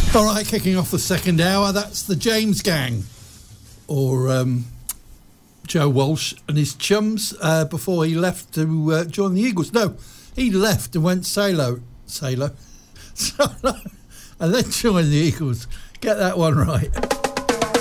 All right, kicking off the second hour, that's the James Gang, or Joe Walsh and his chums before he left to join the Eagles. No, he left and went solo, and then joined the Eagles. Get that one right.